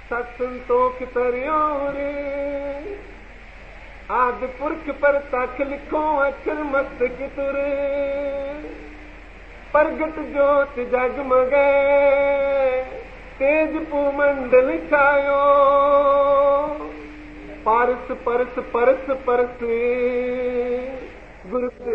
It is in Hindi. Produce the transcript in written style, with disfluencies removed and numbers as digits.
सत्संतों की तरियो रे आदि पुरख पर तख लिखो अक्षर मस्त की तुर प्रगट ज्योत जगमगे तेज पूमंडल छायो पारस परस परस परस गुरु